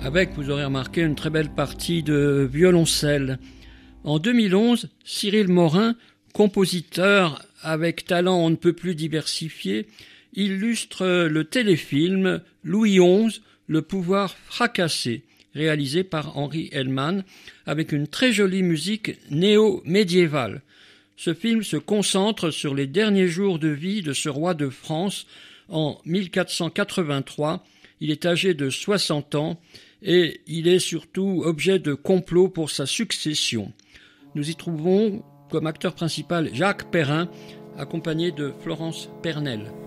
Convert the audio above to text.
avec, vous aurez remarqué, une très belle partie de violoncelle. En 2011, Cyril Morin, compositeur avec talent on ne peut plus diversifié, illustre le téléfilm Louis XI, Le pouvoir fracassé, réalisé par Henri Hellman, avec une très jolie musique néo-médiévale. Ce film se concentre sur les derniers jours de vie de ce roi de France en 1483. Il est âgé de 60 ans et il est surtout objet de complot pour sa succession. Nous y trouvons comme acteur principal Jacques Perrin, accompagné de Florence Pernelle.